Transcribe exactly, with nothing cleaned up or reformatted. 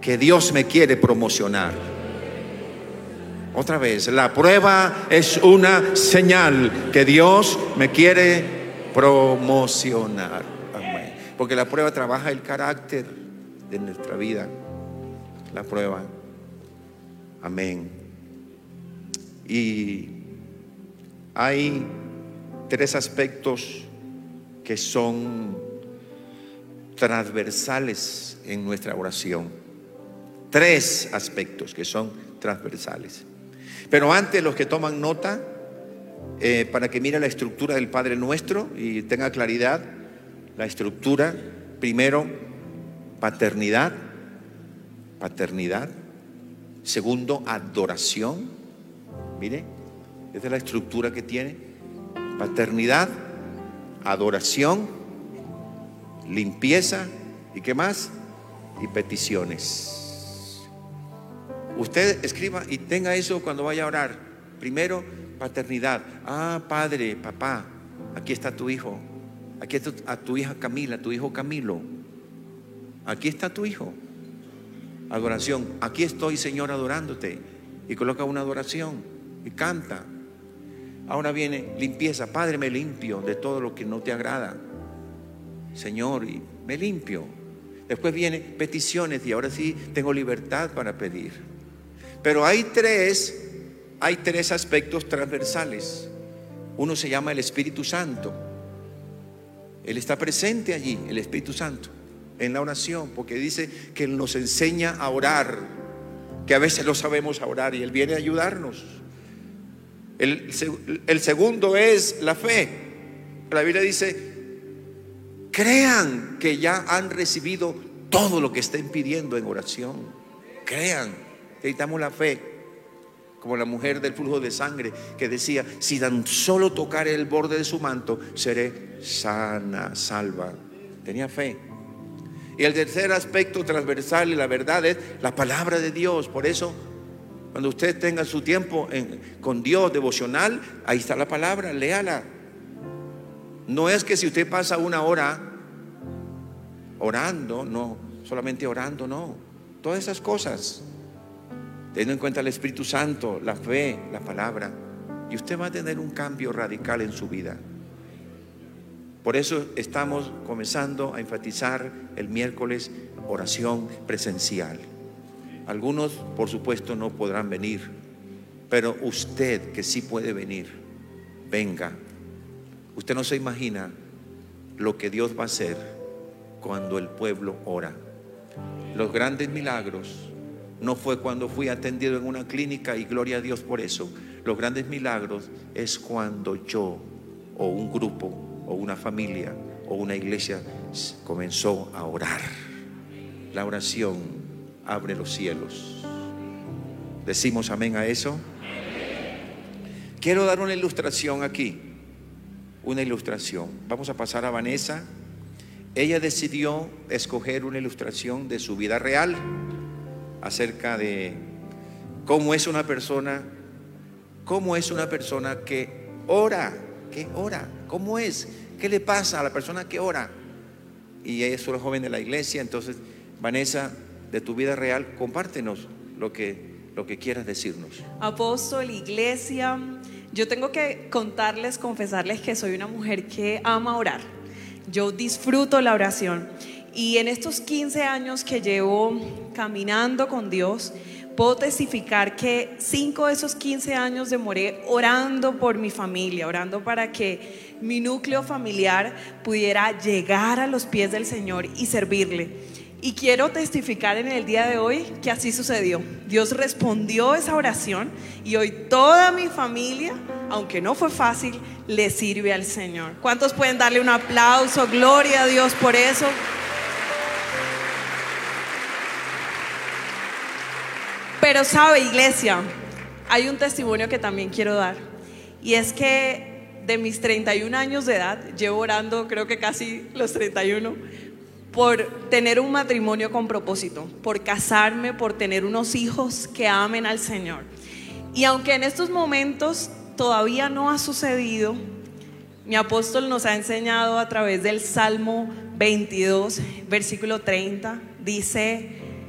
que Dios me quiere promocionar. Otra vez, la prueba es una señal que Dios me quiere promocionar. Amén. Porque la prueba trabaja el carácter de nuestra vida. La prueba. Amén. Y hay tres aspectos que son transversales en nuestra oración. Tres aspectos que son transversales. Pero antes, los que toman nota, eh, para que mire la estructura del Padre Nuestro y tenga claridad, la estructura, primero, paternidad, paternidad. Segundo, adoración. Mire, esa es la estructura que tiene: paternidad, adoración, limpieza, ¿y qué más? Y peticiones. Usted escriba y tenga eso cuando vaya a orar. Primero, paternidad. Ah, padre, papá, aquí está tu hijo. Aquí está a tu hija Camila, tu hijo Camilo. Aquí está tu hijo. Adoración. Aquí estoy, Señor, adorándote. Y coloca una adoración y canta. Ahora viene limpieza. Padre, me limpio de todo lo que no te agrada, Señor, y me limpio. Después viene peticiones, y ahora sí tengo libertad para pedir. Pero hay tres, hay tres aspectos transversales. Uno se llama el Espíritu Santo. Él está presente allí, el Espíritu Santo, en la oración, porque dice que Él nos enseña a orar, que a veces no sabemos orar y Él viene a ayudarnos. El, el segundo es la fe. La Biblia dice: crean que ya han recibido todo lo que estén pidiendo en oración. Crean. Necesitamos la fe. Como la mujer del flujo de sangre, que decía: si tan solo tocar el borde de su manto, seré sana, salva. Tenía fe. Y el tercer aspecto transversal y la verdad es la palabra de Dios. Por eso, cuando usted tenga su tiempo en, con Dios devocional, ahí está la palabra, léala. No es que si usted pasa una hora orando, no, solamente orando, no. Todas esas cosas, teniendo en cuenta el Espíritu Santo, la fe, la palabra, y usted va a tener un cambio radical en su vida. Por eso estamos comenzando a enfatizar el miércoles oración presencial. Algunos, por supuesto, no podrán venir, pero usted que sí puede venir, venga. Usted no se imagina lo que Dios va a hacer cuando el pueblo ora. Los grandes milagros no fue cuando fui atendido en una clínica, y gloria a Dios por eso. Los grandes milagros es cuando yo, o un grupo, o una familia, o una iglesia comenzó a orar. La oración abre los cielos. ¿Decimos amén a eso? Quiero dar una ilustración aquí. Una ilustración. Vamos a pasar a Vanessa. Ella decidió escoger una ilustración de su vida real, acerca de cómo es una persona, cómo es una persona que ora, que ora, cómo es, qué le pasa a la persona que ora. Y ella es una joven de la iglesia. Entonces, Vanessa, de tu vida real, compártenos lo que, lo que quieras decirnos. Apóstol, iglesia, yo tengo que contarles, confesarles que soy una mujer que ama orar. Yo disfruto la oración. Y en estos quince años que llevo caminando con Dios, puedo testificar que cinco de esos quince años demoré orando por mi familia, orando para que mi núcleo familiar pudiera llegar a los pies del Señor y servirle. Y quiero testificar en el día de hoy que así sucedió. Dios respondió esa oración y hoy toda mi familia, aunque no fue fácil, le sirve al Señor. ¿Cuántos pueden darle un aplauso? Gloria a Dios por eso. Pero sabe, iglesia, hay un testimonio que también quiero dar, y es que de mis treinta y un años de edad llevo orando, creo que casi los treinta y uno, por tener un matrimonio con propósito, por casarme, por tener unos hijos que amen al Señor. Y aunque en estos momentos todavía no ha sucedido, mi apóstol nos ha enseñado a través del Salmo veintidós, versículo treinta, dice: